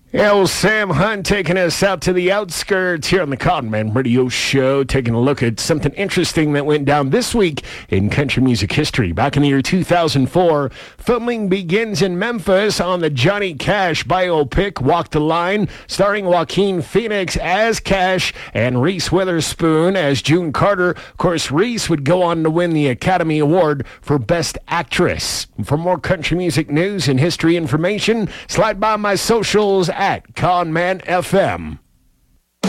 Yeah, well, Sam Hunt taking us out to the outskirts here on the Conman Radio Show, taking a look at something interesting that went down this week in country music history. Back in the year 2004, filming begins in Memphis on the Johnny Cash biopic, Walk the Line, starring Joaquin Phoenix as Cash and Reese Witherspoon as June Carter. Of course, Reese would go on to win the Academy Award for Best Actress. For more country music news and history information, slide by my socials at Conman FM.